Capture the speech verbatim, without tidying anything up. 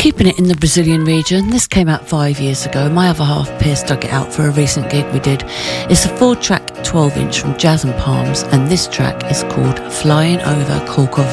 Keeping it in the Brazilian region, this came out five years ago. My other half, Pierce, dug it out for a recent gig we did. It's a four-track twelve inch from Jazz and Palms, and this track is called Flying Over Corcovado.